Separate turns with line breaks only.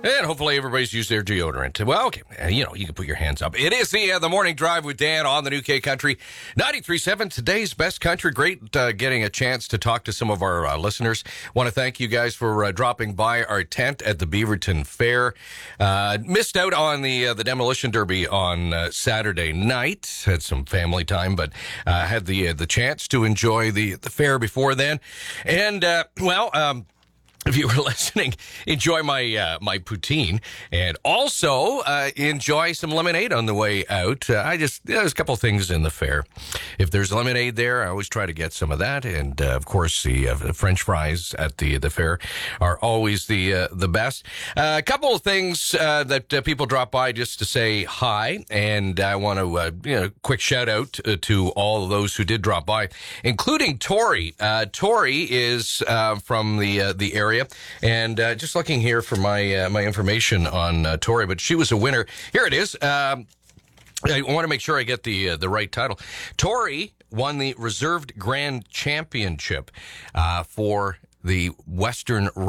And hopefully everybody's used their deodorant. Well, okay, you can put your hands up. It is the morning drive with Dan on the New K Country 93.7, today's best country. Great getting a chance to talk to some of our listeners. Want to thank you guys for dropping by our tent at the Beaverton Fair. Missed out on the Demolition Derby on Saturday night. Had some family time, but had the chance to enjoy the fair before then. And, if you were listening, enjoy my poutine, and also enjoy some lemonade on the way out. There's a couple of things in the fair. If there's lemonade there, I always try to get some of that, and of course the French fries at the fair are always the best. A couple of things that people drop by just to say hi, and I want to quick shout out to all of those who did drop by, including Tori. Tori is from the area. And just looking here for my my information on Tori, but she was a winner. Here it is. I want to make sure I get the right title. Tori won the Reserved Grand Championship for the Western